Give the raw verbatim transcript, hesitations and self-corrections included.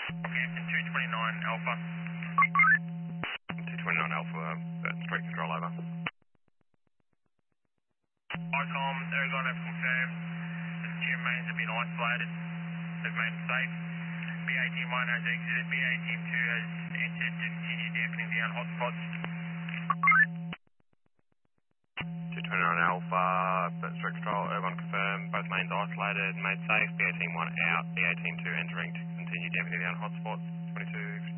Hampton two twenty-nine Alpha. two twenty-nine Alpha, uh, street control over. ICOM, Arizona have confirmed the steering mains have been isolated. They've made them safe. B A Team one has exited. B A Team two has entered to continue dampening down hotspots. two twenty-nine Alpha, uh, street control, Irvine confirmed, both mains isolated, made safe. B A Team one out, B A Team two entering to continue dampening down hotspots. twenty-two